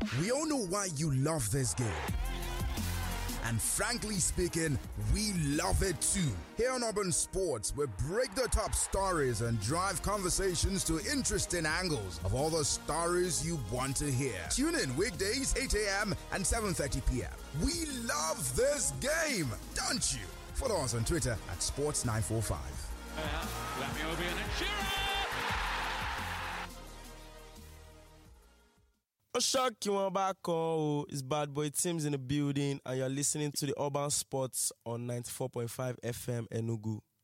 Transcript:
We all know why you love this game. And frankly speaking, we love it too. Here on Urban Sports, we break the top stories and drive conversations to interesting angles of all the stories you want to hear. Tune in weekdays 8 a.m. and 7:30 p.m. We love this game, don't you? Follow us on Twitter at Sports945. Shock you on back on. It's Bad Boy Tim's in the building, and you're listening to the Urban Sports on 94.5 FM Enugu.